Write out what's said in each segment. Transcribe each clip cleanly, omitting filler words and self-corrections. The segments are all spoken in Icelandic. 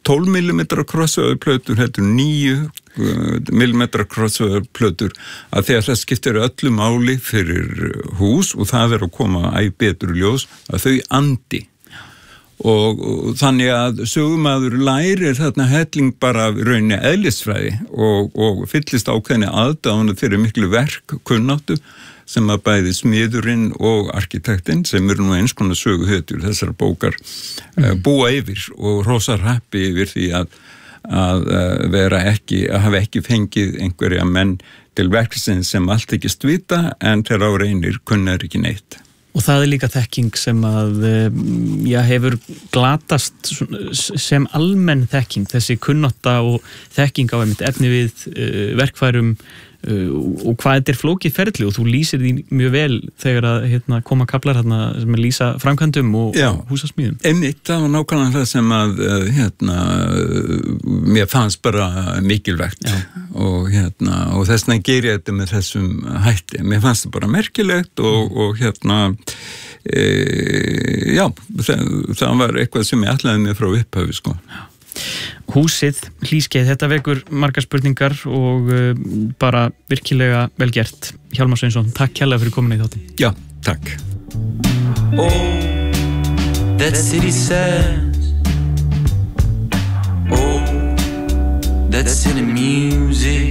12 mm crossover-plötur heldur 9 mm crossover-plötur að þegar það skiptir öllu máli fyrir hús og það að koma æ betur ljós að þau andi og þannig að sögumaður lærir þarna helling bara rauninni eðlisfræði og fyllist ákveðni aðdáun fyrir miklu verk kunnáttu sem að bæði smiðurinn og arkitektinn sem nú eins konar söguhetjur þessar bókar búa yfir og hrósar happi yfir því að hafa ekki fengið einhverja menn til verksins sem allt ekki vita en þegar á reynir kunnar ekki neitt. Og það líka þekking sem að hefur glatast sem almenn þekking, þessi kunnátta og þekking á efni við verkfærum og hvað þetta flókið ferli og þú lýsir því mjög vel þegar að koma kaflar sem að lýsa framkvæmdum og húsasmíðum. Einmitt, það var nákvæmlega það sem að mér fannst bara mikilvægt og þess vegna ger ég þetta með þessum hætti. Mér fannst það bara merkilegt og það var eitthvað sem ég ætlaði mér frá upphafi sko. Húsið, Hlískeið, þetta vekur margar spurningar og bara virkilega vel gert. Hjálmar Sveinsson, takk kærlega fyrir komin í þáttinn. Já, takk. Oh, that city says oh, that city music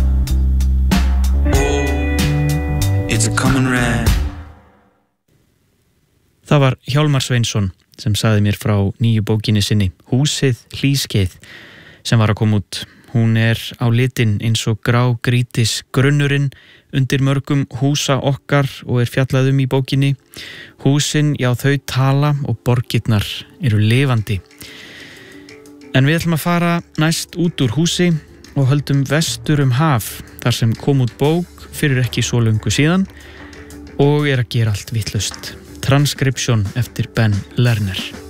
oh, it's coming round. Það var Hjálmar Sveinsson sem sagði mér frá nýju bókinni sinni Húsið, Hlískeið sem var að koma út. Hún á litin eins og grágrýtis grunnurinn undir mörgum húsa okkar og fjallað í bókinni. Húsin, já þau tala og borgirnar eru lifandi. En við ætlum að fara næst út úr húsi og höldum vestur haf þar sem kom út bók fyrir ekki svo löngu síðan og að gera allt vitlaust. Transcription eftir Ben Lerner.